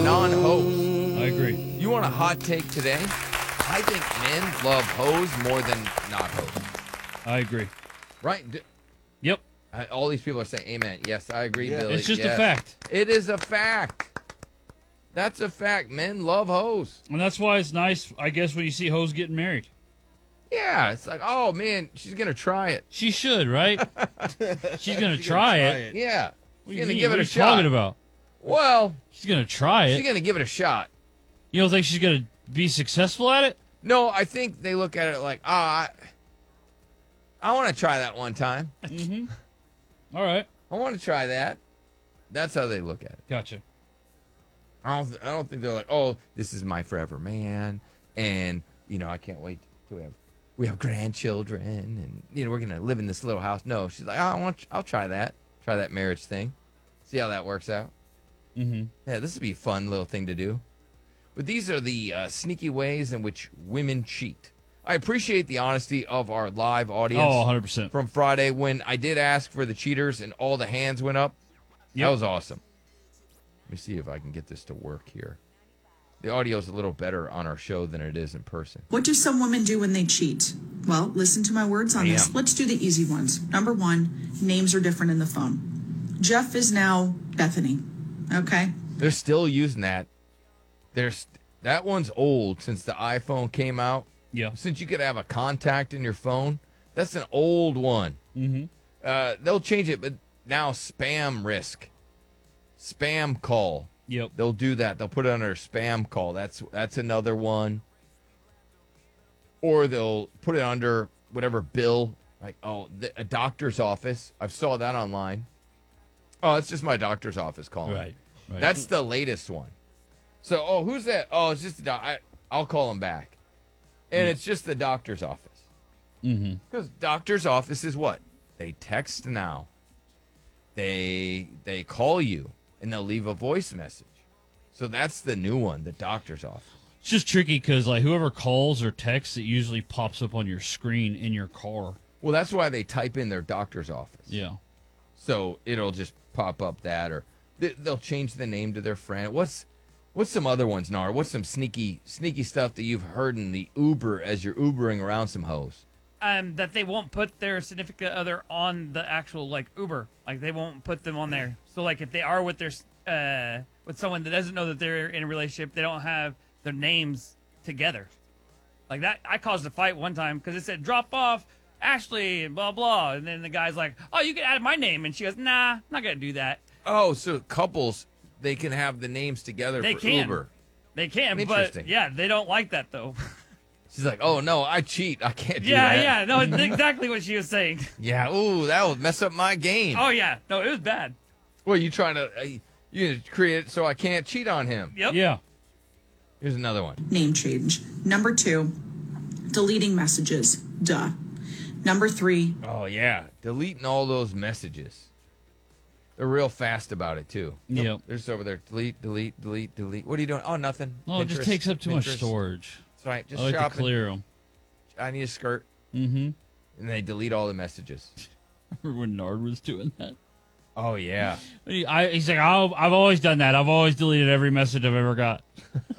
non-hoes. I agree. You want a hot take today? I think men love hoes more than not hoes. I agree. Right? Yep. All these people are saying amen. Yes, I agree, Billy. It's just Yes. a fact. It is a fact. That's a fact. Men love hoes. And that's why it's nice, I guess, when you see hoes getting married. Yeah, it's like, oh, man, she's going to try it. She should, right? She's going to try it. Yeah. What She's do you going to mean? give What it are a you shot. talking about? Well, She's going to try she's it. going to give it a shot. You don't think she's going to be successful at it? No, I think they look at it like, I want to try that one time. Mm-hmm. All right. I want to try that. That's how they look at it. Gotcha. I don't think they're like, oh, this is my forever man, and I can't wait to we have grandchildren, and we're gonna live in this little house. No, she's like, I'll try that marriage thing, see how that works out. Mm-hmm. Yeah, this would be a fun little thing to do. But these are the sneaky ways in which women cheat. I appreciate the honesty of our live audience. Oh, 100%. From Friday when I did ask for the cheaters and all the hands went up. Yep. That was awesome. Let me see if I can get this to work here. The audio is a little better on our show than it is in person. What do some women do when they cheat? Well, listen to my words on this. Let's do the easy ones. Number one, names are different in the phone. Jeff is now Bethany. Okay? They're still using that. That one's old since the iPhone came out. Yeah. Since you could have a contact in your phone, that's an old one. Mm-hmm. They'll change it, but now spam risk. Spam call. Yep. They'll do that. They'll put it under spam call. That's another one. Or they'll put it under whatever bill, like, a doctor's office. I saw that online. Oh, it's just my doctor's office calling. Right. That's the latest one. So, who's that? Oh, it's just I'll call him back. And it's just the doctor's office. Mm-hmm. Because doctor's office is what? They text now. They call you, and they'll leave a voice message. So that's the new one, the doctor's office. It's just tricky because, like, whoever calls or texts, it usually pops up on your screen in your car. Well, that's why they type in their doctor's office. Yeah. So it'll just pop up that, or they'll change the name to their friend. What's some other ones, Nar? What's some sneaky stuff that you've heard in the Uber as you're Ubering around some hoes? That they won't put their significant other on the actual, like, Uber. Like, they won't put them on there. So, like, if they are with their with someone that doesn't know that they're in a relationship, they don't have their names together. Like that, I caused a fight one time because it said drop off Ashley and blah blah, and then the guy's like, "Oh, you can add my name," and she goes, "Nah, I'm not gonna do that." Oh, so couples, they can have the names together They for can. Uber. They can, but Interesting. yeah, they don't like that though. She's like, oh no, I cheat. I can't do yeah, that. yeah, no, it's exactly what she was saying. Yeah, ooh, that will mess up my game. Oh yeah, no, it was bad. Well, you trying to you create it so I can't cheat on him. Yep. Yeah. Here's another one. Name change. Number two, deleting messages. Duh. Number three, Oh yeah, deleting all those messages. They're real fast about it too. Yep. They're just over there. Delete, delete, delete, delete. What are you doing? Oh, nothing. Well, it just Pinterest, takes up too much Pinterest. storage. That's right. Just I like shopping. to clear them. I need a skirt, Mm-hmm. and they delete all the messages. Remember when Nard was doing that? Oh yeah. He's like, I've always done that. I've always deleted every message I've ever got.